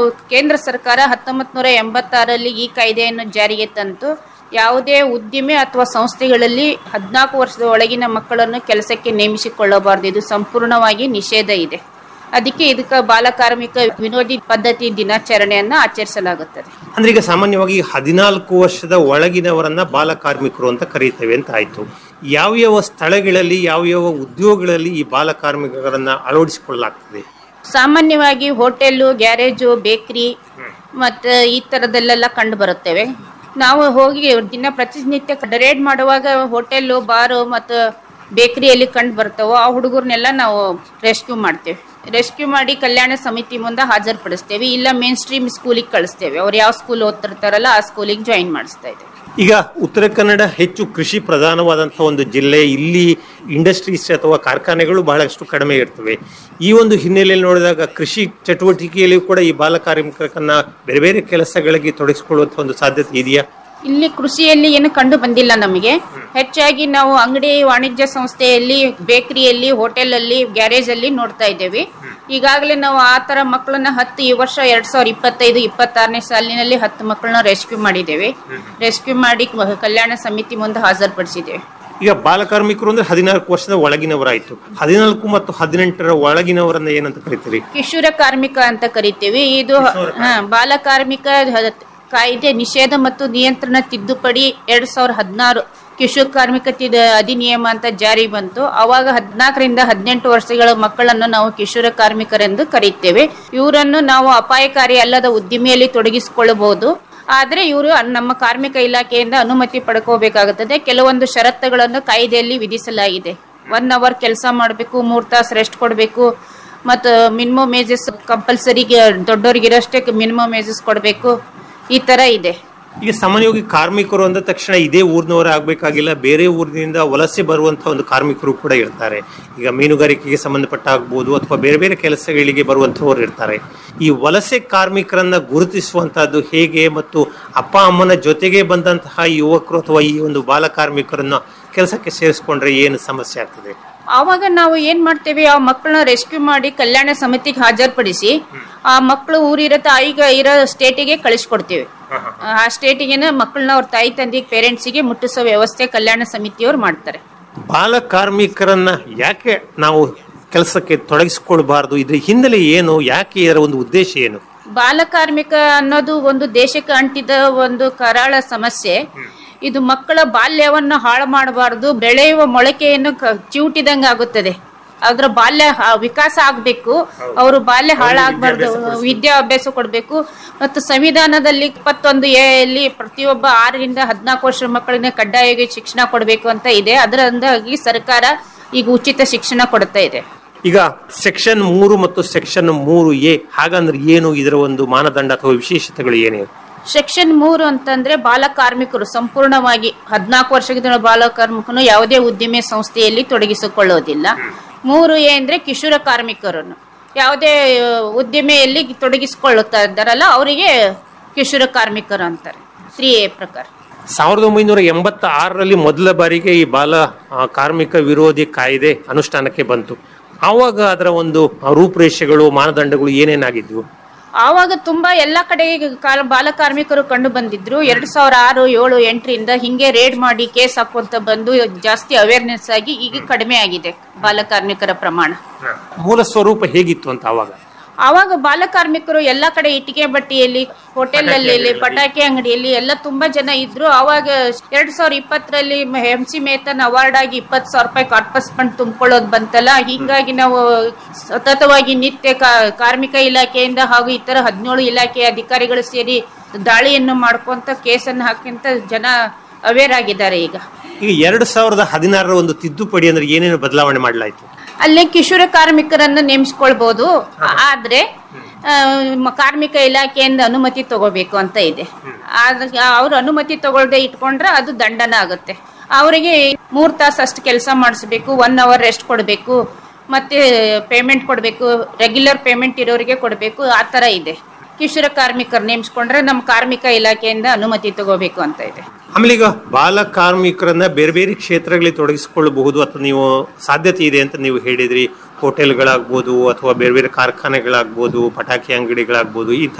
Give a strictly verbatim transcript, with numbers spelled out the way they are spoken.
ಕೇಂದ್ರ ಸರ್ಕಾರ ಹತ್ತೊಂಬತ್ತು ನೂರ ಎಂಬತ್ತಾರರಲ್ಲಿ ಈ ಕಾಯ್ದೆಯನ್ನು ಜಾರಿಗೆ ತಂತು. ಯಾವುದೇ ಉದ್ದಿಮೆ ಅಥವಾ ಸಂಸ್ಥೆಗಳಲ್ಲಿ ಹದಿನಾಲ್ಕು ವರ್ಷದ ಒಳಗಿನ ಮಕ್ಕಳನ್ನು ಕೆಲಸಕ್ಕೆ ನೇಮಿಸಿಕೊಳ್ಳಬಾರದು. ಇದು ಸಂಪೂರ್ಣವಾಗಿ ನಿಷೇಧ ಇದೆ. ಅದಕ್ಕೆ ಇದಕ್ಕೆ ಬಾಲಕಾರ್ಮಿಕ ವಿರೋಧಿ ಪದ್ಧತಿ ದಿನಾಚರಣೆಯನ್ನು ಆಚರಿಸಲಾಗುತ್ತದೆ. ಅಂದ್ರೆ ಈಗ ಸಾಮಾನ್ಯವಾಗಿ ಹದಿನಾಲ್ಕು ವರ್ಷದ ಒಳಗಿನವರನ್ನ ಬಾಲಕಾರ್ಮಿಕರು ಅಂತ ಕರೀತೇವೆ ಅಂತ ಆಯ್ತು. ಯಾವ್ಯಾವ ಸ್ಥಳಗಳಲ್ಲಿ ಯಾವ್ಯಾವ ಉದ್ಯೋಗಗಳಲ್ಲಿ ಈ ಬಾಲಕಾರ್ಮಿಕರನ್ನ ಅಳವಡಿಸಿಕೊಳ್ಳಲಾಗ್ತದೆ? ಸಾಮಾನ್ಯವಾಗಿ ಹೋಟೆಲ್, ಗ್ಯಾರೇಜು, ಬೇಕರಿ ಮತ್ತು ಈ ಥರದಲ್ಲೆಲ್ಲ ಕಂಡು ಬರುತ್ತೇವೆ. ನಾವು ಹೋಗಿ ದಿನ ಪ್ರತಿನಿತ್ಯ ರೇಡ್ ಮಾಡುವಾಗ ಹೋಟೆಲ್ಲು, ಬಾರು ಮತ್ತು ಬೇಕರಿಯಲ್ಲಿ ಕಂಡು ಬರ್ತವೋ ಆ ಹುಡುಗರನ್ನೆಲ್ಲ ನಾವು ರೆಸ್ಕ್ಯೂ ಮಾಡ್ತೇವೆ. ರೆಸ್ಕ್ಯೂ ಮಾಡಿ ಕಲ್ಯಾಣ ಸಮಿತಿ ಮುಂದೆ ಹಾಜರುಪಡಿಸ್ತೇವೆ. ಇಲ್ಲ ಮೇನ್ ಸ್ಟ್ರೀಮ್ ಸ್ಕೂಲಿಗೆ ಕಳಿಸ್ತೇವೆ. ಅವ್ರು ಯಾವ ಸ್ಕೂಲ್ ಓದ್ತಿರ್ತಾರಲ್ಲ ಆ ಸ್ಕೂಲಿಗೆ ಜಾಯಿನ್ ಮಾಡಿಸ್ತಾ ಇದ್ದೇವೆ. ಈಗ ಉತ್ತರ ಕನ್ನಡ ಹೆಚ್ಚು ಕೃಷಿ ಪ್ರಧಾನವಾದಂತಹ ಒಂದು ಜಿಲ್ಲೆ. ಇಲ್ಲಿ ಇಂಡಸ್ಟ್ರೀಸ್ ಅಥವಾ ಕಾರ್ಖಾನೆಗಳು ಬಹಳಷ್ಟು ಕಡಿಮೆ ಇರ್ತವೆ. ಈ ಒಂದು ಹಿನ್ನೆಲೆಯಲ್ಲಿ ನೋಡಿದಾಗ ಕೃಷಿ ಚಟುವಟಿಕೆಯಲ್ಲಿ ಕೂಡ ಈ ಬಾಲಕಾರ್ಮಿಕರನ್ನ ಬೇರೆ ಬೇರೆ ಕೆಲಸಗಳಿಗೆ ತೊಡಗಿಸಿಕೊಳ್ಳುವಂತಹ ಒಂದು ಸಾಧ್ಯತೆ ಇದೆಯಾ? ಇಲ್ಲಿ ಕೃಷಿಯಲ್ಲಿ ಏನು ಕಂಡು ಬಂದಿಲ್ಲ ನಮಗೆ. ಹೆಚ್ಚಾಗಿ ನಾವು ಅಂಗಡಿ, ವಾಣಿಜ್ಯ ಸಂಸ್ಥೆಯಲ್ಲಿ, ಬೇಕರಿಯಲ್ಲಿ, ಹೋಟೆಲಲ್ಲಿ, ಗ್ಯಾರೇಜ್ ಅಲ್ಲಿ ನೋಡ್ತಾ ಇದ್ದೇವೆ. ಈಗಾಗಲೇ ನಾವು ಆ ತರ ಮಕ್ಕಳನ್ನ ಹತ್ತು ಈ ವರ್ಷ ಎರಡ್ ಸಾವಿರದ ಇಪ್ಪತ್ತೈದು ಇಪ್ಪತ್ತಾರನೇ ಸಾಲಿನಲ್ಲಿ ಹತ್ತು ಮಕ್ಕಳನ್ನ ರೆಸ್ಕ್ಯೂ ಮಾಡಿದ್ದೇವೆ. ರೆಸ್ಕ್ಯೂ ಮಾಡಿ ಕಲ್ಯಾಣ ಸಮಿತಿ ಮುಂದೆ ಹಾಜರುಪಡಿಸಿದ್ದೇವೆ. ಈಗ ಬಾಲಕಾರ್ಮಿಕರು ಅಂದ್ರೆ ಹದಿನಾಲ್ಕು ವರ್ಷದ ಒಳಗಿನವರಾಯ್ತು. ಹದಿನಾಲ್ಕು ಮತ್ತು ಹದಿನೆಂಟರ ಒಳಗಿನವರನ್ನ ಏನಂತ ಕರಿತೀರಿ? ಕಿಶೋರ ಕಾರ್ಮಿಕ ಅಂತ ಕರಿತೀವಿ. ಇದು ಬಾಲಕಾರ್ಮಿಕ ಕಾಯ್ದೆ ನಿಷೇಧ ಮತ್ತು ನಿಯಂತ್ರಣ ತಿದ್ದುಪಡಿ ಎರಡ್ ಸಾವಿರದ ಹದಿನಾರು ಕಿಶೋರ ಕಾರ್ಮಿಕ ಅಧಿನಿಯಮ ಅಂತ ಜಾರಿ ಬಂತು. ಅವಾಗ ಹದಿನಾಲ್ಕರಿಂದ ಹದಿನೆಂಟು ವರ್ಷಗಳ ಮಕ್ಕಳನ್ನು ನಾವು ಕಿಶೋರ ಕಾರ್ಮಿಕರೆಂದು ಕರೆಯುತ್ತೇವೆ. ಇವರನ್ನು ನಾವು ಅಪಾಯಕಾರಿ ಅಲ್ಲದ ಉದ್ದಿಮೆಯಲ್ಲಿ ತೊಡಗಿಸಿಕೊಳ್ಳಬಹುದು. ಆದರೆ ಇವರು ನಮ್ಮ ಕಾರ್ಮಿಕ ಇಲಾಖೆಯಿಂದ ಅನುಮತಿ ಪಡ್ಕೋಬೇಕಾಗುತ್ತದೆ. ಕೆಲವೊಂದು ಷರತ್ತುಗಳನ್ನು ಕಾಯ್ದೆಯಲ್ಲಿ ವಿಧಿಸಲಾಗಿದೆ. ಒನ್ ಅವರ್ ಕೆಲಸ ಮಾಡಬೇಕು, ಮೂರ್ ತಾಸು ರೆಸ್ಟ್ ಕೊಡಬೇಕು, ಮತ್ತು ಮಿನಿಮಮ್ ಮೇಜಸ್ ಕಂಪಲ್ಸರಿ ದೊಡ್ಡವರಿಗಿರಷ್ಟೇ ಮಿನಿಮಮ್ ಮೇಜಸ್ ಕೊಡಬೇಕು. ಈ ತರ ಇದೆ. ಈಗ ಸಾಮಾನ್ಯವಾಗಿ ಕಾರ್ಮಿಕರು ಅಂದ ತಕ್ಷಣ ಇದೇ ಊರಿನವರ ಆಗ್ಬೇಕಾಗಿಲ್ಲ, ಬೇರೆ ಊರಿನಿಂದ ವಲಸೆ ಬರುವಂತಹ ಒಂದು ಕಾರ್ಮಿಕರು ಕೂಡ ಇರ್ತಾರೆ. ಈಗ ಮೀನುಗಾರಿಕೆಗೆ ಸಂಬಂಧಪಟ್ಟ ಆಗ್ಬೋದು ಅಥವಾ ಬೇರೆ ಬೇರೆ ಕೆಲಸಗಳಿಗೆ ಬರುವಂತಹವರು ಇರ್ತಾರೆ. ಈ ವಲಸೆ ಕಾರ್ಮಿಕರನ್ನ ಗುರುತಿಸುವಂತಹದ್ದು ಹೇಗೆ, ಮತ್ತು ಅಪ್ಪ ಅಮ್ಮನ ಜೊತೆಗೆ ಬಂದಂತಹ ಯುವಕರು ಅಥವಾ ಈ ಒಂದು ಬಾಲ ಕಾರ್ಮಿಕರನ್ನ ಕೆಲಸಕ್ಕೆ ಸೇರಿಸ್ಕೊಂಡ್ರೆ ಏನು ಸಮಸ್ಯೆ ಆಗ್ತದೆ? ಆವಾಗ ನಾವು ಏನ್ ಮಾಡ್ತೇವೆ, ಆ ಮಕ್ಕಳನ್ನ ರೆಸ್ಕ್ಯೂ ಮಾಡಿ ಕಲ್ಯಾಣ ಸಮಿತಿಗೆ ಹಾಜರುಪಡಿಸಿ ಆ ಮಕ್ಕಳು ಊರಿರೋ ತಾಯಿಗೆ ಇರೋ ಸ್ಟೇಟಿಗೆ ಕಳಿಸ್ಕೊಡ್ತೇವೆ. ಆ ಸ್ಟೇಟಿಗೆ ಮಕ್ಕಳನ್ನ ಅವ್ರ ತಾಯಿ ತಂದೆ ಪೇರೆಂಟ್ಸಿಗೆ ಮುಟ್ಟಿಸೋ ವ್ಯವಸ್ಥೆ ಕಲ್ಯಾಣ ಸಮಿತಿಯವರು ಮಾಡ್ತಾರೆ. ಬಾಲ ಕಾರ್ಮಿಕರನ್ನ ಯಾಕೆ ನಾವು ಕೆಲಸಕ್ಕೆ ತೊಡಗಿಸಿಕೊಳ್ಬಾರ್ದು? ಇದ್ರ ಹಿನ್ನೆಲೆ ಏನು? ಯಾಕೆ ಇದರ ಒಂದು ಉದ್ದೇಶ ಏನು? ಬಾಲ ಕಾರ್ಮಿಕ ಅನ್ನೋದು ಒಂದು ದೇಶಕ್ಕೆ ಅಂಟಿದ ಒಂದು ಕರಾಳ ಸಮಸ್ಯೆ. ಇದು ಮಕ್ಕಳ ಬಾಲ್ಯವನ್ನು ಹಾಳು ಮಾಡಬಾರದು. ಬೆಳೆಯುವ ಮೊಳಕೆಯನ್ನು ಚಿವುಟಿದಂಗೆ ಆಗುತ್ತದೆ. ಅದ್ರ ಬಾಲ್ಯ ವಿಕಾಸ ಆಗ್ಬೇಕು. ಅವರು ಬಾಲ್ಯ ಹಾಳಾಗಬಾರ್ದು. ವಿದ್ಯಾಭ್ಯಾಸ ಕೊಡಬೇಕು. ಮತ್ತು ಸಂವಿಧಾನದಲ್ಲಿ ಇಪ್ಪತ್ತೊಂದು ಎಲ್ಲಿ ಪ್ರತಿಯೊಬ್ಬ ಆರರಿಂದ ಹದಿನಾಲ್ಕು ವರ್ಷ ಮಕ್ಕಳಿಗೆ ಕಡ್ಡಾಯವಾಗಿ ಶಿಕ್ಷಣ ಕೊಡಬೇಕು ಅಂತ ಇದೆ. ಅದರಿಂದಾಗಿ ಸರ್ಕಾರ ಈಗ ಉಚಿತ ಶಿಕ್ಷಣ ಕೊಡ್ತಾ ಇದೆ. ಈಗ ಸೆಕ್ಷನ್ ಮೂರು ಮತ್ತು ಸೆಕ್ಷನ್ ಮೂರು ಎ ಹಾಗಂದ್ರೆ ಏನು? ಇದರ ಒಂದು ಮಾನದಂಡ ಅಥವಾ ವಿಶೇಷತೆಗಳು ಏನೇ? ಸೆಕ್ಷನ್ ಮೂರು ಅಂತಂದ್ರೆ ಬಾಲ ಕಾರ್ಮಿಕರು ಸಂಪೂರ್ಣವಾಗಿ ಹದಿನಾಲ್ಕು ವರ್ಷದ ಬಾಲ ಕಾರ್ಮಿಕನು ಯಾವುದೇ ಉದ್ದಿಮೆ ಸಂಸ್ಥೆಯಲ್ಲಿ ತೊಡಗಿಸಿಕೊಳ್ಳೋದಿಲ್ಲ. ಮೂರು ಎ ಅಂದ್ರೆ ಕಿಶೋರ ಕಾರ್ಮಿಕರನ್ನು ಯಾವುದೇ ಉದ್ದಿಮೆಯಲ್ಲಿ ತೊಡಗಿಸಿಕೊಳ್ಳುತ್ತಾ ಇದ್ದಾರಲ್ಲ ಅವರಿಗೆ ಕಿಶೋರ ಕಾರ್ಮಿಕರು ಅಂತಾರೆ. ತ್ರೀ ಎ ಪ್ರಕಾರ ಸಾವಿರದ ಒಂಬೈನೂರ ಎಂಬತ್ತ ಆರರಲ್ಲಿ ಮೊದಲ ಬಾರಿಗೆ ಈ ಬಾಲ ಕಾರ್ಮಿಕ ವಿರೋಧಿ ಕಾಯ್ದೆ ಅನುಷ್ಠಾನಕ್ಕೆ ಬಂತು. ಆವಾಗ ಅದರ ಒಂದು ರೂಪುರೇಷೆಗಳು, ಮಾನದಂಡಗಳು ಏನೇನಾಗಿದ್ವು? ಆವಾಗ ತುಂಬಾ ಎಲ್ಲಾ ಕಡೆ ಬಾಲ ಕಾರ್ಮಿಕರು ಕಂಡು ಬಂದಿದ್ರು. ಎರಡ್ ಸಾವಿರ ಆರು ಏಳು ಎಂಟರಿಂದ ಹಿಂಗೆ ರೇಡ್ ಮಾಡಿ ಕೇಸ್ ಹಾಕುವಂತ ಬಂದು ಜಾಸ್ತಿ ಅವೇರ್ನೆಸ್ ಆಗಿ ಈಗ ಕಡಿಮೆ ಆಗಿದೆ ಬಾಲ ಕಾರ್ಮಿಕರ ಪ್ರಮಾಣ. ಮೂಲ ಸ್ವರೂಪ ಹೇಗಿತ್ತು ಅಂತ ಆವಾಗ? ಆವಾಗ ಬಾಲ ಕಾರ್ಮಿಕರು ಎಲ್ಲಾ ಕಡೆ ಇಟ್ಟಿಗೆ ಬಟ್ಟಿಯಲ್ಲಿ, ಹೋಟೆಲ್ ಅಲ್ಲಿ, ಪಟಾಕಿ ಅಂಗಡಿಯಲ್ಲಿ ಎಲ್ಲ ತುಂಬಾ ಜನ ಇದ್ರು. ಆವಾಗ ಎರಡ್ ಸಾವಿರದ ಇಪ್ಪತ್ತರಲ್ಲಿ ಎಂ ಸಿ ಮೇತನ್ ಅವಾರ್ಡ್ ಆಗಿ ಇಪ್ಪತ್ತು ಸಾವಿರ ರೂಪಾಯಿ ಕಾರ್ಪಸ್ ಫಂಡ್ ತುಂಬಿಕೊಳ್ಳೋದು ಬಂತಲ್ಲ. ಹೀಗಾಗಿ ನಾವು ಸತತವಾಗಿ ನಿತ್ಯ ಕಾರ್ಮಿಕ ಇಲಾಖೆಯಿಂದ ಹಾಗೂ ಇತರ ಹದಿನೇಳು ಇಲಾಖೆಯ ಅಧಿಕಾರಿಗಳು ಸೇರಿ ದಾಳಿಯನ್ನು ಮಾಡ್ಕೊಂತ ಕೇಸನ್ನು ಹಾಕಿಂತ ಜನ ಅವೇರ್ ಆಗಿದ್ದಾರೆ. ಈಗ ಈಗ ಎರಡ್ ಸಾವಿರದ ಹದಿನಾರರ ಒಂದು ತಿದ್ದುಪಡಿ ಅಂದ್ರೆ ಏನೇನು ಬದಲಾವಣೆ ಮಾಡಲಾಯಿತು? ಅಲ್ಲೇ ಕಿಶೋರ ಕಾರ್ಮಿಕರನ್ನು ನೇಮಿಸಿಕೊಳ್ಬಹುದು. ಆದ್ರೆ ಕಾರ್ಮಿಕ ಇಲಾಖೆಯಿಂದ ಅನುಮತಿ ತಗೋಬೇಕು ಅಂತ ಇದೆ. ಅವ್ರ ಅನುಮತಿ ತಗೊಳ್ದೆ ಇಟ್ಕೊಂಡ್ರೆ ಅದು ದಂಡನ ಆಗುತ್ತೆ. ಅವರಿಗೆ ಮೂರ್ ತಾಸು ಅಷ್ಟು ಕೆಲಸ ಮಾಡಿಸ್ಬೇಕು, ಒನ್ ಅವರ್ ರೆಸ್ಟ್ ಕೊಡಬೇಕು, ಮತ್ತೆ ಪೇಮೆಂಟ್ ಕೊಡಬೇಕು, ರೆಗ್ಯುಲರ್ ಪೇಮೆಂಟ್ ಇರೋರಿಗೆ ಕೊಡಬೇಕು. ಆ ತರ ಇದೆ. ಕಿಶೋರ ಕಾರ್ಮಿಕರು ನೇಮಿಸ್ಕೊಂಡ್ರೆ ನಮ್ಮ ಕಾರ್ಮಿಕ ಇಲಾಖೆಯಿಂದ ಅನುಮತಿ ತಗೋಬೇಕು ಅಂತ ಇದೆ. ಆಮೇಲೆ ಈಗ ಬಾಲ ಕಾರ್ಮಿಕರನ್ನ ಬೇರೆ ಬೇರೆ ಕ್ಷೇತ್ರಗಳಲ್ಲಿ ತೊಡಗಿಸಿಕೊಳ್ಳಬಹುದು ಅಥವಾ ನೀವು ಸಾಧ್ಯತೆ ಇದೆ ಅಂತ ನೀವು ಹೇಳಿದ್ರಿ. ಹೋಟೆಲ್ಗಳಾಗ್ಬೋದು ಅಥವಾ ಬೇರೆ ಬೇರೆ ಕಾರ್ಖಾನೆಗಳಾಗ್ಬೋದು, ಪಟಾಕಿ ಅಂಗಡಿಗಳಾಗ್ಬೋದು, ಈ